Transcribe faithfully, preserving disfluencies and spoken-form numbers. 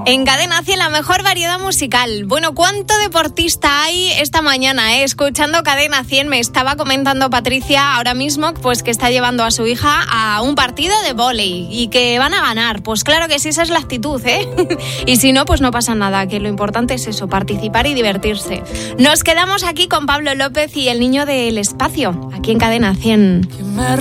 En Cadena cien, la mejor variedad musical. Bueno, ¿cuánto deportista hay esta mañana? Eh? Escuchando Cadena cien, me estaba comentando Patricia ahora mismo pues que está llevando a su hija a un partido de vóley y que van a ganar. Pues claro que sí, esa es la actitud, ¿eh? Y si no, pues no pasa nada, que lo importante es eso, participar y divertirse. Nos quedamos aquí con Pablo López y el niño del espacio, aquí en Cadena cien.